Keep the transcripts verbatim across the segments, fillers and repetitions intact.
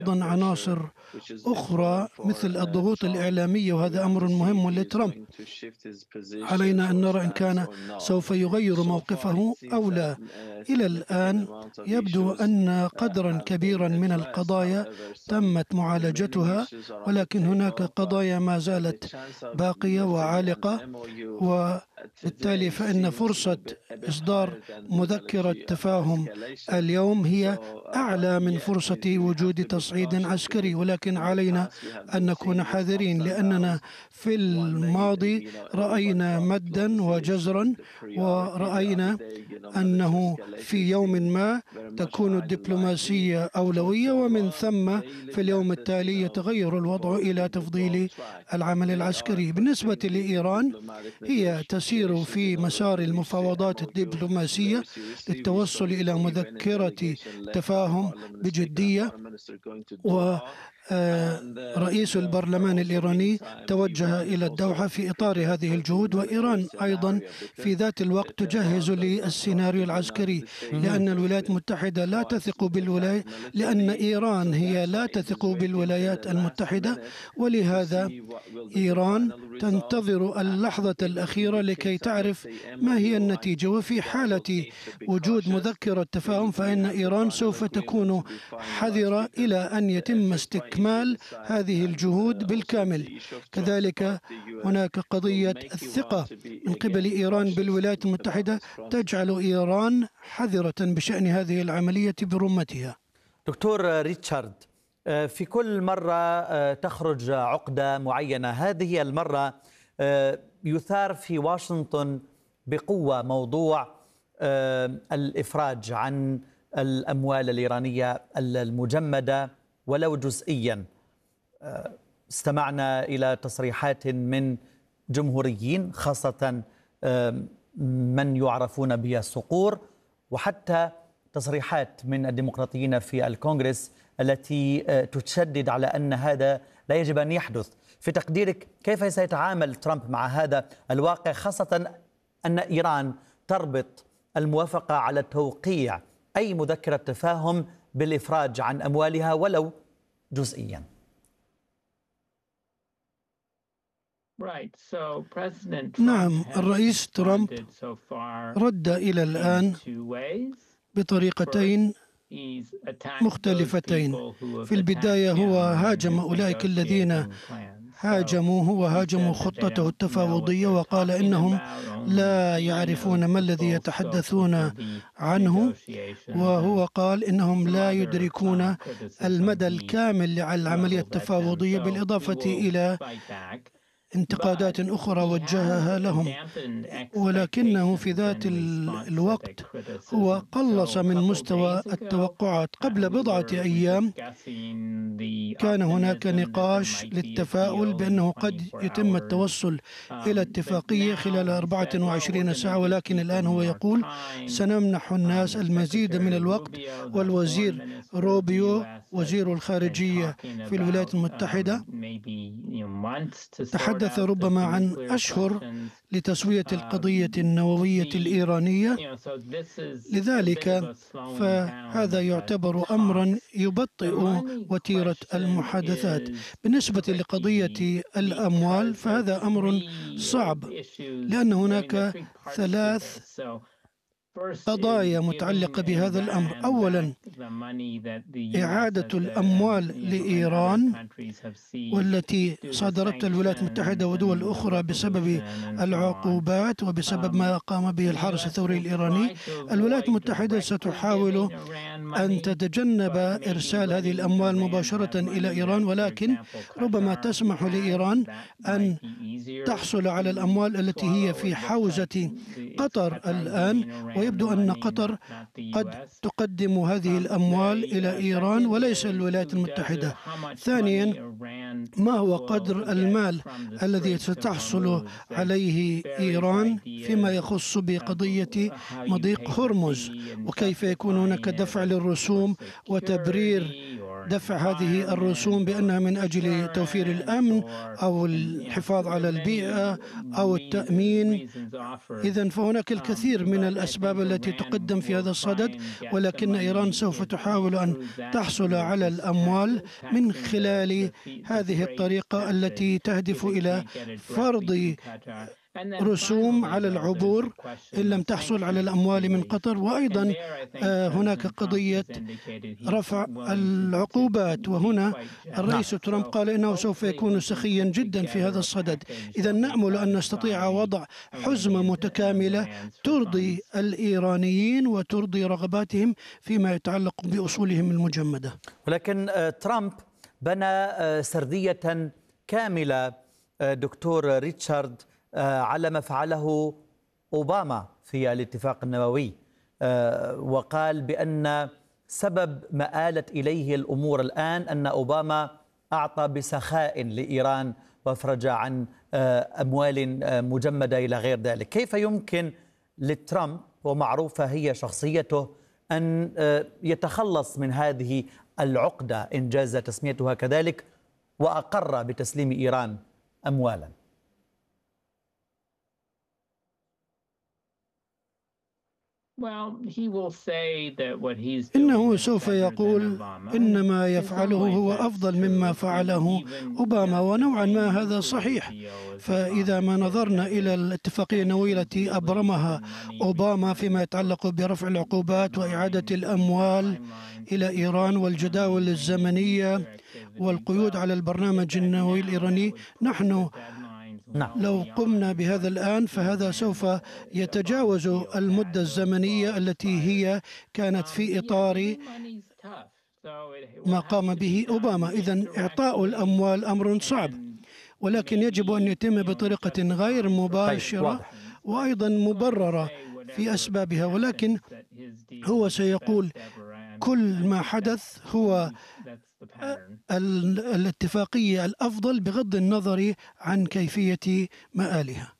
أيضا عناصر أخرى مثل الضغوط الإعلامية، وهذا أمر مهم لترامب. علينا أن نرى إن كان سوف يغير موقفه أو لا. إلى الآن يبدو أن قدرا كبيرا من القضايا تمت معالجتها، ولكن هناك قضايا ما زالت باقية وعالقة، وبالتالي فإن فرصة إصدار مذكرة تفاهم اليوم هي أعلى من فرصة وجود تصعيد عسكري. ولكن علينا أن نكون حذرين، لأننا في الماضي رأينا مدا وجزرا، ورأينا أنه في يوم ما تكون الدبلوماسية أولوية، ومن ثم في اليوم التالي يتغير الوضع إلى تفضيل العمل العسكري. بالنسبة لإيران، هي تسير في مسار المفاوضات الدبلوماسية للتوصل إلى مذكرة تفاهم بجدية، و رئيس البرلمان الإيراني توجه إلى الدوحة في إطار هذه الجهود. وإيران أيضا في ذات الوقت تجهز للسيناريو العسكري، لأن الولايات المتحدة لا تثق بالولايات لأن إيران هي لا تثق بالولايات المتحدة، ولهذا إيران تنتظر اللحظة الأخيرة لكي تعرف ما هي النتيجة. وفي حالة وجود مذكرة تفاهم فإن إيران سوف تكون حذرة إلى أن يتم استكمال هذه الجهود بالكامل. كذلك هناك قضية الثقة من قبل إيران بالولايات المتحدة تجعل إيران حذرة بشأن هذه العملية برمتها. دكتور ريتشارد، في كل مرة تخرج عقدة معينة، هذه المرة يثار في واشنطن بقوة موضوع الإفراج عن الأموال الإيرانية المجمدة ولو جزئيا. استمعنا إلى تصريحات من جمهوريين، خاصة من يعرفون بالصقور، وحتى تصريحات من الديمقراطيين في الكونغرس التي تشدد على أن هذا لا يجب أن يحدث. في تقديرك كيف سيتعامل ترامب مع هذا الواقع، خاصة أن إيران تربط الموافقة على توقيع أي مذكرة تفاهم بالإفراج عن أموالها ولو جزئيا؟ نعم، الرئيس ترامب رد إلى الآن بطريقتين مختلفتين. في البداية هو هاجم أولئك الذين هاجموه وهاجموا خطته التفاوضية، وقال إنهم لا يعرفون ما الذي يتحدثون عنه، وهو قال إنهم لا يدركون المدى الكامل للعملية التفاوضية، بالإضافة إلى انتقادات أخرى وجهها لهم. ولكنه في ذات الوقت هو قلص من مستوى التوقعات. قبل بضعة أيام كان هناك نقاش للتفاؤل بأنه قد يتم التوصل إلى اتفاقية خلال أربعة وعشرين ساعة، ولكن الآن هو يقول سنمنح الناس المزيد من الوقت. والوزير روبيو وزير الخارجية في الولايات المتحدة تحدث ربما عن أشهر لتسوية القضية النووية الإيرانية. لذلك فهذا يعتبر أمرا يبطئ وتيرة المحادثات. بالنسبة لقضية الأموال فهذا أمر صعب، لأن هناك ثلاث قضايا متعلقة بهذا الأمر. أولا، إعادة الأموال لإيران والتي صادرتها الولايات المتحدة ودول أخرى بسبب العقوبات وبسبب ما قام به الحرس الثوري الإيراني. الولايات المتحدة ستحاول أن تتجنب إرسال هذه الأموال مباشرة إلى إيران، ولكن ربما تسمح لإيران أن تحصل على الأموال التي هي في حوزة قطر الآن، ويبدو أن قطر قد تقدم هذه الأموال إلى إيران وليس الولايات المتحدة. ثانيا، ما هو قدر المال الذي ستحصل عليه إيران فيما يخص بقضية مضيق هرمز، وكيف يكون هناك دفع للرسوم وتبرير دفع هذه الرسوم بأنها من أجل توفير الأمن أو الحفاظ على البيئة أو التأمين. إذن فهناك الكثير من الأسباب التي تقدم في هذا الصدد، ولكن إيران سوف تحاول أن تحصل على الأموال من خلال هذه الطريقة التي تهدف إلى فرض رسوم على العبور إن لم تحصل على الأموال من قطر. وأيضا هناك قضية رفع العقوبات، وهنا الرئيس ترامب قال إنه سوف يكون سخيا جدا في هذا الصدد. إذا نأمل أن نستطيع وضع حزمة متكاملة ترضي الإيرانيين وترضي رغباتهم فيما يتعلق بأصولهم المجمدة. ولكن ترامب بنى سردية كاملة دكتور ريتشارد على ما فعله أوباما في الاتفاق النووي، وقال بأن سبب ما آلت إليه الأمور الآن أن أوباما أعطى بسخاء لإيران وأفرج عن أموال مجمدة إلى غير ذلك. كيف يمكن لترامب، ومعروفة هي شخصيته، أن يتخلص من هذه العقدة إن جاز تسميتها كذلك، وأقر بتسليم إيران أموالا؟ إنه سوف يقول إن ما يفعله هو أفضل مما فعله أوباما، ونوعا ما هذا صحيح. فإذا ما نظرنا إلى الاتفاقية النووية التي أبرمها أوباما فيما يتعلق برفع العقوبات وإعادة الأموال إلى إيران والجداول الزمنية والقيود على البرنامج النووي الإيراني، نحن لو قمنا بهذا الآن فهذا سوف يتجاوز المدة الزمنية التي هي كانت في إطار ما قام به أوباما. إذن إعطاء الأموال أمر صعب، ولكن يجب أن يتم بطريقة غير مباشرة وأيضا مبررة في أسبابها. ولكن هو سيقول كل ما حدث هو الاتفاقية الأفضل بغض النظر عن كيفية مآلها.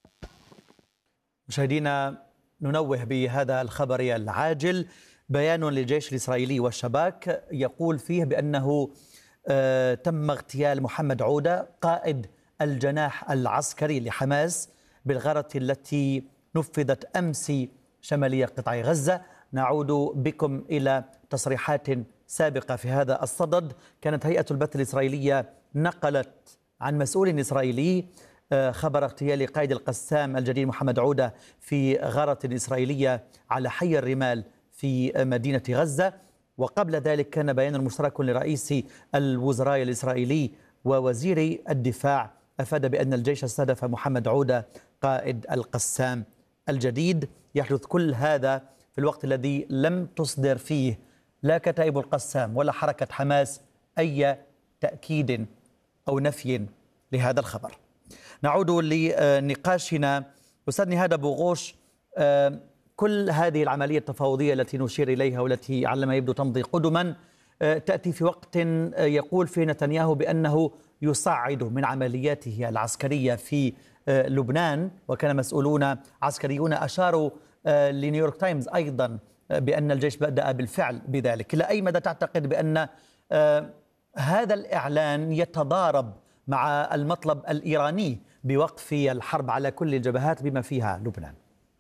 مشاهدينا، ننوه بهذا الخبر العاجل بيان للجيش الإسرائيلي والشباك يقول فيه بأنه آه تم اغتيال محمد عودة قائد الجناح العسكري لحماس بالغارة التي نفذت أمس شمالية قطاع غزة. نعود بكم إلى تصريحات سابقة في هذا الصدد. كانت هيئة البث الإسرائيلية نقلت عن مسؤول إسرائيلي خبر اغتيال قائد القسام الجديد محمد عودة في غارة إسرائيلية على حي الرمال في مدينة غزة. وقبل ذلك كان بيان مشترك لرئيس الوزراء الإسرائيلي ووزير الدفاع أفاد بأن الجيش استهدف محمد عودة قائد القسام الجديد. يحدث كل هذا في الوقت الذي لم تصدر فيه لا كتائب القسام ولا حركة حماس أي تأكيد أو نفي لهذا الخبر. نعود لنقاشنا. أستاذ نهاد أبو غوش، كل هذه العملية التفاوضية التي نشير إليها والتي على ما يبدو تمضي قدما تأتي في وقت يقول فيه نتنياهو بأنه يصعد من عملياته العسكرية في لبنان، وكان مسؤولون عسكريون أشاروا لنيويورك تايمز أيضا بأن الجيش بدأ بالفعل بذلك. إلى أي مدى تعتقد بأن هذا الإعلان يتضارب مع المطلب الإيراني بوقف الحرب على كل الجبهات بما فيها لبنان؟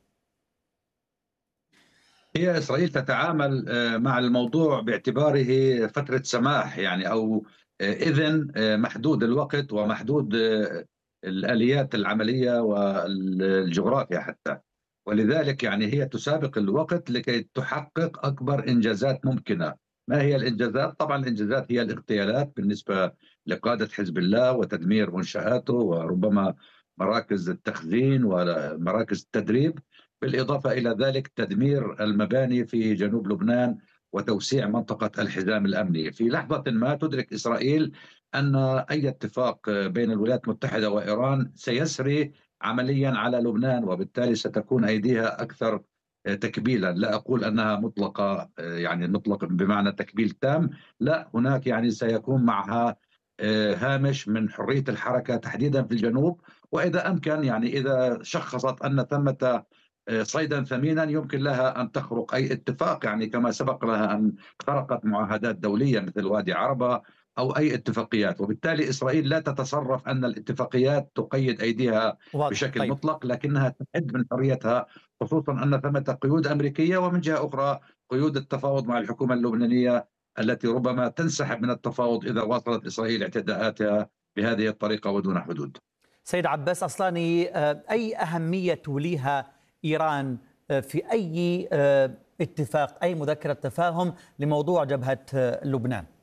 هي إسرائيل تتعامل مع الموضوع باعتباره فترة سماح، يعني أو إذن محدود الوقت ومحدود الآليات العملية والجغرافيا حتى، ولذلك يعني هي تسابق الوقت لكي تحقق أكبر إنجازات ممكنة. ما هي الإنجازات؟ طبعا الإنجازات هي الاغتيالات بالنسبة لقادة حزب الله وتدمير منشآته وربما مراكز التخزين ومراكز التدريب، بالإضافة إلى ذلك تدمير المباني في جنوب لبنان وتوسيع منطقة الحزام الأمني. في لحظة ما تدرك إسرائيل أن أي اتفاق بين الولايات المتحدة وإيران سيسري عمليا على لبنان، وبالتالي ستكون أيديها أكثر تكبيلا. لا أقول أنها مطلقة، يعني مطلق بمعنى تكبيل تام، لا، هناك يعني سيكون معها هامش من حرية الحركة تحديدا في الجنوب. وإذا أمكن، يعني إذا شخصت أن ثمة صيدا ثمينا يمكن لها أن تخرق أي اتفاق، يعني كما سبق لها أن خرقت معاهدات دولية مثل وادي عربة أو أي اتفاقيات. وبالتالي إسرائيل لا تتصرف أن الاتفاقيات تقيد أيديها واضح. بشكل طيب. مطلق، لكنها تحد من حريتها، خصوصا أن ثمة قيود أمريكية، ومن جهة أخرى قيود التفاوض مع الحكومة اللبنانية التي ربما تنسحب من التفاوض إذا واصلت إسرائيل اعتداءاتها بهذه الطريقة ودون حدود. سيد عباس أصلاني، أي أهمية توليها إيران في أي اتفاق، أي مذكرة تفاهم لموضوع جبهة لبنان؟